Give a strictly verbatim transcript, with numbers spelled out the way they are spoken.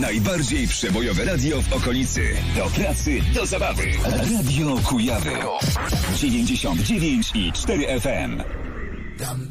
Najbardziej przebojowe radio w okolicy. Do pracy, do zabawy. Radio Kujawy. dziewięćdziesiąt dziewięć i cztery F M.